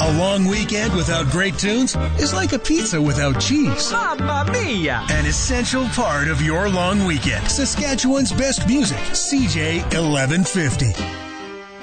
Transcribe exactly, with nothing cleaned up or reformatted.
A long weekend without great tunes is like a pizza without cheese. Mamma mia! An essential part of your long weekend. Saskatchewan's best music, C J eleven fifty.